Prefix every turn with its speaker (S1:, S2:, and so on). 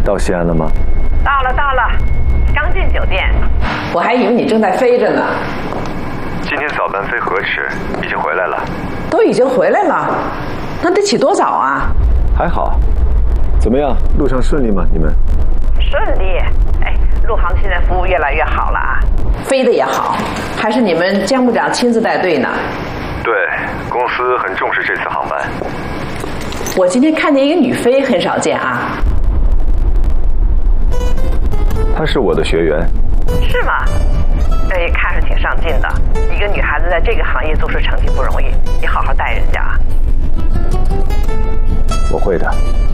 S1: 到西安了吗？
S2: 到了，刚进酒店。我还以为你正在飞着呢。
S1: 今天早班飞河池，已经回来了。
S2: 都已经回来了，那得起多早啊？
S1: 还好。怎么样？路上顺利吗？你们？
S2: 顺利。哎，陆航现在服务越来越好了啊，飞得也好，还是你们江部长亲自带队呢。
S1: 对，公司很重视这次航班。
S2: 我今天看见一个女飞，很少见啊。
S1: 她是我的学员。
S2: 是吗？这看着挺上进的，一个女孩子在这个行业做出成绩不容易，你好好带人家啊。
S1: 我会的。